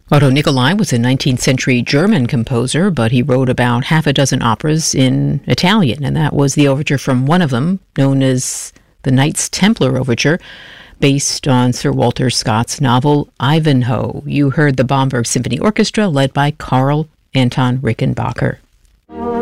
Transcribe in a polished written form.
Otto Nicolai was a 19th century German composer, but he wrote about half a dozen operas in Italian, and that was the overture from one of them, known as the Knights Templar Overture, based on Sir Walter Scott's novel Ivanhoe. You heard the Bamberg Symphony Orchestra led by Karl Anton Rickenbacker.